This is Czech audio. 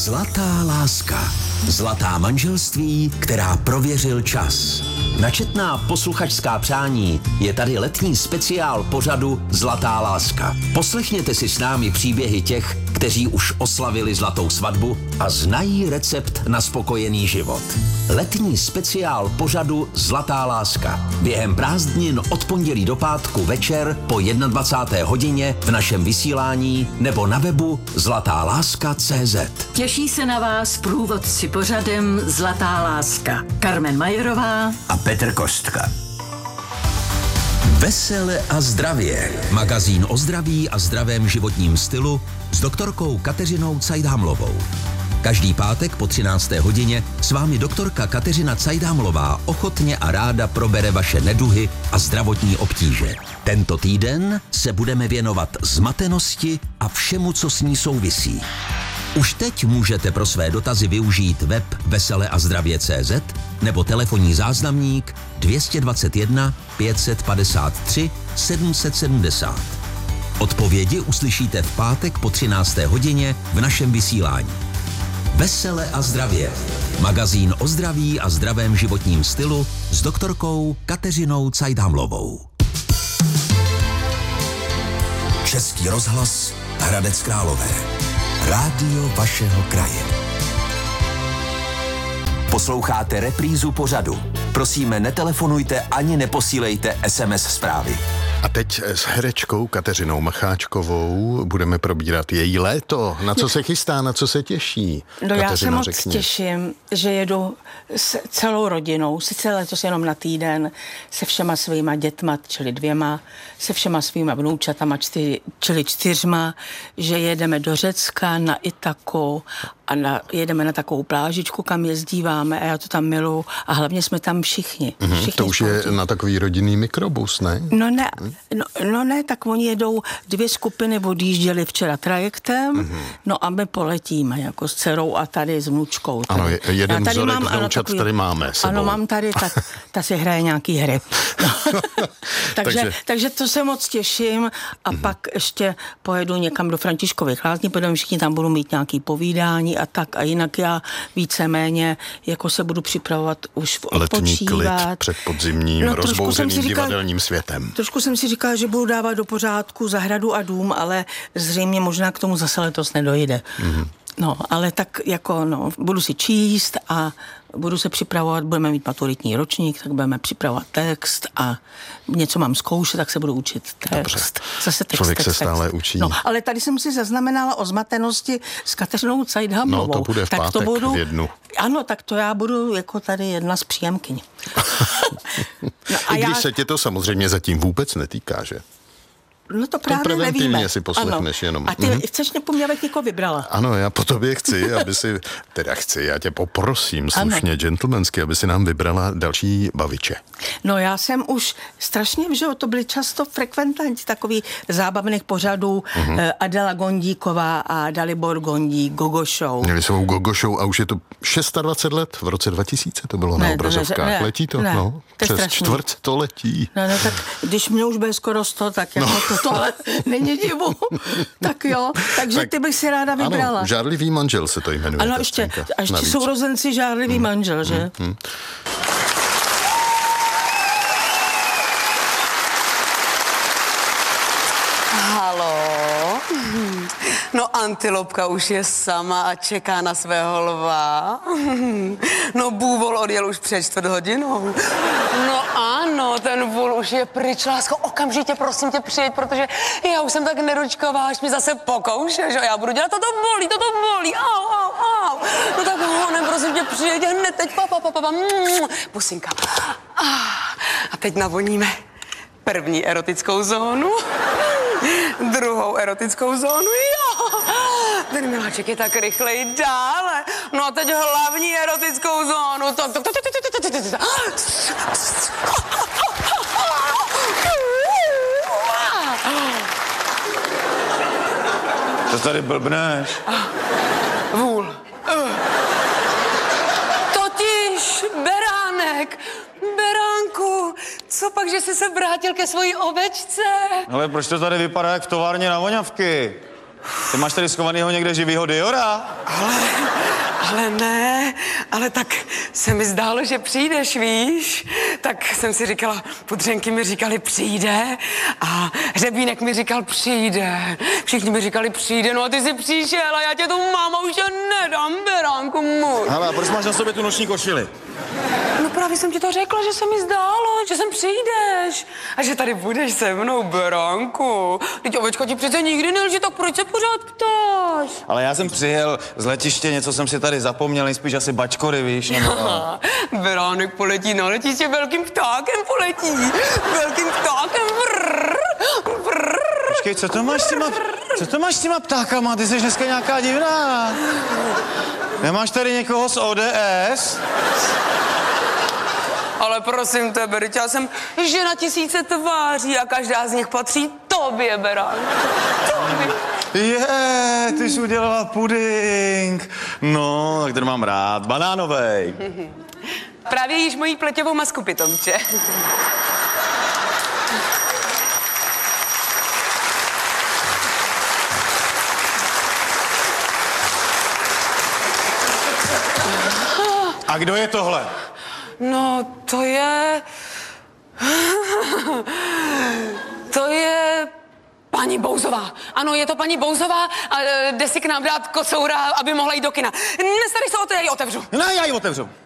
Zlatá láska. Zlatá manželství, která prověřil čas. Načetná posluchačská přání je tady letní speciál pořadu Zlatá láska. Poslechněte si s námi příběhy těch, kteří už oslavili zlatou svatbu a znají recept na spokojený život. Letní speciál pořadu Zlatá láska. Během prázdnin od pondělí do pátku večer po 21. hodině v našem vysílání nebo na webu zlatáláska.cz. Těší se na vás průvodci pořadem Zlatá láska. Carmen Majerová a Petr Kostka. Vesele a zdravě. Magazín o zdraví a zdravém životním stylu s doktorkou Kateřinou Cajdámlovou. Každý pátek po 13. hodině s vámi doktorka Kateřina Cajdámlová ochotně a ráda probere vaše neduhy a zdravotní obtíže. Tento týden se budeme věnovat zmatenosti a všemu, co s ní souvisí. Už teď můžete pro své dotazy využít web veseleazdravě.cz nebo telefonní záznamník 221 553 770. Odpovědi uslyšíte v pátek po 13. hodině v našem vysílání. Vesele a zdravě. Magazín o zdraví a zdravém životním stylu s doktorkou Kateřinou Cajdámlovou. Český rozhlas Hradec Králové. Rádio vašeho kraje. Posloucháte reprízu pořadu. Prosíme, netelefonujte ani neposílejte SMS zprávy. A teď s herečkou Kateřinou Macháčkovou budeme probírat její léto. Na co se chystá, na co se těší? No, já se Kateřino, moc řekni. těším, že jedu s celou rodinou, sice letos jenom na týden, se všema svýma dětma, čili 2, se všema svýma vnoučatama, čili 4, že jedeme do Řecka, na Itaku a jedeme na takovou plážičku, kam jezdíváme a já to tam miluji a hlavně jsme tam všichni. Všichni To už je na takový rodinný mikrobus, ne? No ne, tak oni jedou 2 skupiny, odjížděli včera trajektem, no a my poletíme jako s dcerou a tady s vnučkou. Ano, jeden tady vzorek mám, vnoučat tady máme sebou. Ano, mám tady, tak ta si hraje nějaký hry. No. takže to se moc těším a pak ještě pojedu někam do Františkových Lázní, protože všichni tam budou mít nějaký povídání a tak a jinak já víceméně jako se budu připravovat už Letní klid odpočívat. před podzimním rozbouřeným divadelním světem. Trošku jsem si říkala, že budu dávat do pořádku zahradu a dům, ale zřejmě možná k tomu zase letos nedojde. No, ale tak jako, budu si číst a budu se připravovat, budeme mít maturitní ročník, tak budeme připravovat text a něco mám zkoušet, tak se budu učit text. Dobře. Zase text, Člověk se text. stále učí. No, ale tady jsem si zaznamenala o zmatenosti s Kateřinou Cajdámlovou. No, to bude v pátek v 1. Ano, tak to já budu jako tady jedna z příjemkyň. I když se tě to samozřejmě zatím vůbec netýká, že? No to právě preventivně nevíme. si poslechneš jenom. A ty chceš mě, abych někoho vybrala? Ano, já po tobě chci, já tě poprosím slušně, gentlemansky, aby si nám vybrala další baviče. No já jsem už strašně, že to byly často frekventanti takových zábavných pořadů, Adela Gondíková a Dalibor Gondík, Gogo Show. Měli svou Gogo Show a už je to 26 let, v roce 2000 to bylo na obrazovkách. Letí to? Ne, no, to přes strašný. čtvrt století. No, tak když mě už bude skoro 100, tak jako tohle není divu. Tak jo, takže ty bych si ráda vybrala. Ano, Žárlivý manžel se to jmenuje. Ano, ještě sourozenci Žárlivý manžel, že? Halo? No, antilopka už je sama a čeká na svého lva. No, bůvol odjel už před 4 hodinou. No ano, ten vůl už je pryč, lásko, okamžitě prosím tě přijeď, protože já už jsem tak nedočkavá, až mi zase pokoušeš, a já budu dělat, toto bolí, au. No tak honem, prosím tě, přijeď hned teď, pusinka. A teď navoníme první erotickou zónu. Druhou erotickou zónu, jo. Ten miláček je tak rychlej dále. No a teď hlavní erotickou zónu. Co tady blbneš? Vůl. Totiž beránek. Beránku, co pak, že jsi se vrátil ke svojí ovečce? Ale proč to tady vypadá jak v továrně na voňavky? Ty máš tady schovanýho někde živýho Diora? Ale ne, ale tak se mi zdálo, že přijdeš, víš? Tak jsem si říkala, pudřenky mi říkali přijde a hřebínek mi říkal přijde. Všichni mi říkali přijde, no a ty jsi přišel a já tě tu mám a už tě nedám, beránku můj. Hele, a proč máš na sobě tu noční košili? No právě jsem ti to řekla, že se mi zdálo, že sem přijdeš a že tady budeš se mnou, beránku. Teď ovečka ti přece nikdy nelže, tak proč se pořád ptáš? Ale já jsem přijel z letiště, něco jsem si tady zapomněl, nejspíš asi bačkory, víš, nebo... Beránek poletí na letiště, velkým ptákem poletí. Velkým ptákem, vrr, vrr. Počkej, co to máš s těma ptákama? Ty jsi dneska nějaká divná. Nemáš tady někoho z ODS? Ale prosím tebe, teď já jsem žena 1000 tváří a každá z nich patří tobě, Beránku. Tobě. Ty jsi udělala puding. No, tak ten mám rád. Banánovej. Právě jíš mojí pleťovou masku, pitomče. A kdo je tohle? No, to je paní Bouzová. Ano, je to paní Bouzová a jde si k nám dát kocoura, aby mohla jít do kina. Nestarej se o to, já ji otevřu. Ne, já ji otevřu.